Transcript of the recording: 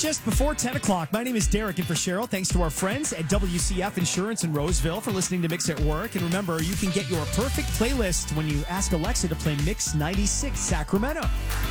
Just before 10 o'clock, my name is Derek, and for Cheryl, thanks to our friends at WCF Insurance in Roseville for listening to Mix at Work. And remember, you can get your perfect playlist when you ask Alexa to play Mix 96 Sacramento.